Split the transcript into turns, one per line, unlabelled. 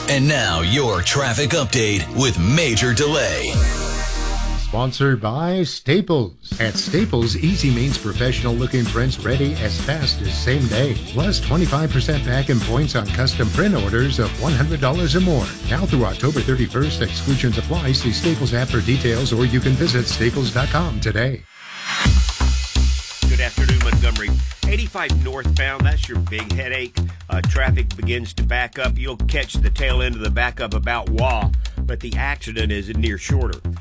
And now your traffic update with Major Delay.
Sponsored by Staples. At Staples, easy means professional-looking prints ready as fast as same day. Plus 25% back in points on custom print orders of $100 or more. Now through October 31st, exclusions apply. See Staples app for details, or you can visit staples.com today.
Good afternoon, Montgomery. 85 northbound, that's your big headache. Traffic begins to back up. You'll catch the tail end of the backup about Waugh, but the accident is near Shorter.